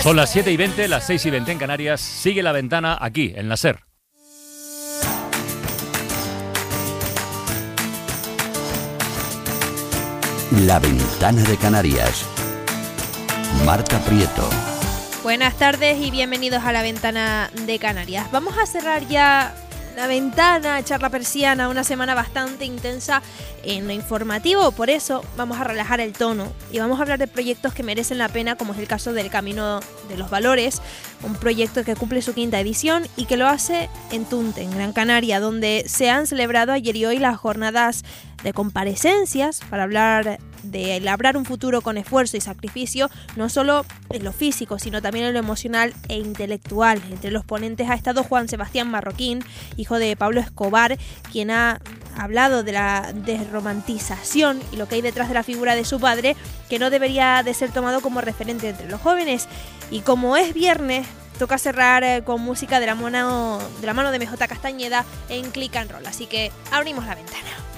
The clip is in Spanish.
Son las 7:20, las 6:20 en Canarias. Sigue La Ventana aquí, en la SER. La Ventana de Canarias. Marta Prieto. Buenas tardes y bienvenidos a La Ventana de Canarias. Vamos a cerrar ya la ventana, echar la persiana, una semana bastante intensa en lo informativo. Por eso vamos a relajar el tono y vamos a hablar de proyectos que merecen la pena, como es el caso del Camino de los Valores, un proyecto que cumple su 5ª edición y que lo hace en Tunte, en Gran Canaria, donde se han celebrado ayer y hoy las jornadas de comparecencias para hablar de labrar un futuro con esfuerzo y sacrificio, no solo en lo físico, sino también en lo emocional e intelectual. Entre los ponentes ha estado Juan Sebastián Marroquín, hijo de Pablo Escobar, quien ha hablado de la desromantización y lo que hay detrás de la figura de su padre, que no debería de ser tomado como referente entre los jóvenes. Y como es viernes, toca cerrar con música de la mano de MJ Castañeda en Click and Roll. Así que abrimos la ventana.